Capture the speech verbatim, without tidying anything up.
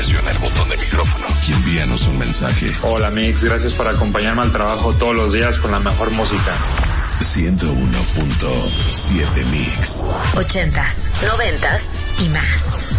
Presiona el botón de micrófono y envíanos un mensaje. Hola Mix, gracias por acompañarme al trabajo todos los días con la mejor música. ciento uno punto siete Mix. Ochentas, noventas y más.